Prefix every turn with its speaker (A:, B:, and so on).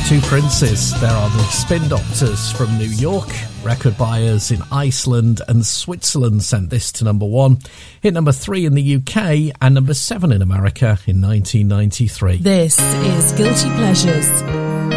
A: Two Princes. There are the Spin Doctors from New York. Record buyers in Iceland and Switzerland sent this to number 1. Hit number 3 in the UK and number 7 in America in 1993.
B: This is Guilty Pleasures.